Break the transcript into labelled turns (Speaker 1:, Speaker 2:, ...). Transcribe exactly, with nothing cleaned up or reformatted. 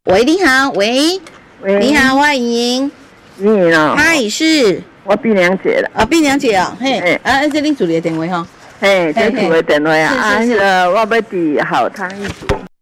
Speaker 1: 喂，你好，喂，
Speaker 2: 喂，
Speaker 1: 你好，我莹，
Speaker 2: 莹莹哦，
Speaker 1: 嗨，是，
Speaker 2: 我碧良姐啦，
Speaker 1: 啊，碧良姐哦，嘿，
Speaker 2: 嘿
Speaker 1: 啊，这恁助理的电话吼，
Speaker 2: 嘿，这厝的电话啊，
Speaker 1: 是是是
Speaker 2: 啊，迄个我要伫后汤一组。